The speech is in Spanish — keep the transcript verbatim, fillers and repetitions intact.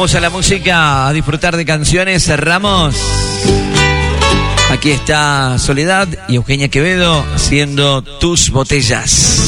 Vamos a la música, a disfrutar de canciones. Cerramos. Aquí está Soledad y Eugenia Quevedo haciendo Tus Botellas.